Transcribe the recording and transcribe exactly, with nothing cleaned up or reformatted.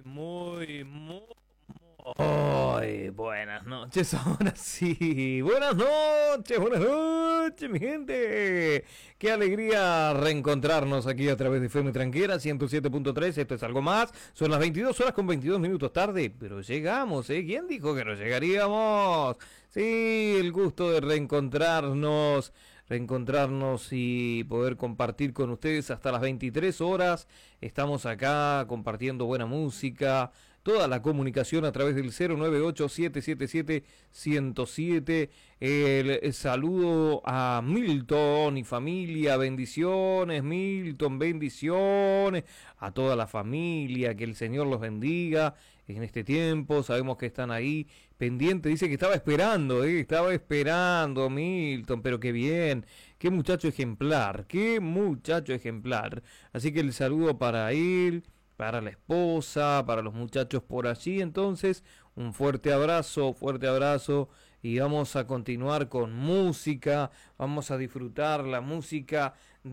muy, muy, muy buenas noches. Ahora sí, buenas noches, buenas noches, mi gente. Qué alegría reencontrarnos aquí a través de F M Tranquera ciento siete punto tres. Esto es algo más. Son las veintidós horas con veintidós minutos tarde, pero llegamos, ¿eh? ¿Quién dijo que no llegaríamos? Sí, el gusto de reencontrarnos, reencontrarnos y poder compartir con ustedes hasta las veintitrés horas. Estamos acá compartiendo buena música, toda la comunicación a través del cero nueve ocho, siete siete siete, uno cero siete. El, el saludo a Milton y familia, bendiciones Milton, bendiciones a toda la familia, que el Señor los bendiga en este tiempo. Sabemos que están ahí pendientes. Dice que estaba esperando, ¿eh? Estaba esperando Milton, pero qué bien, qué muchacho ejemplar, qué muchacho ejemplar. Así que el saludo para él, para la esposa, para los muchachos por allí. Entonces, un fuerte abrazo, fuerte abrazo. Y vamos a continuar con música, vamos a disfrutar la música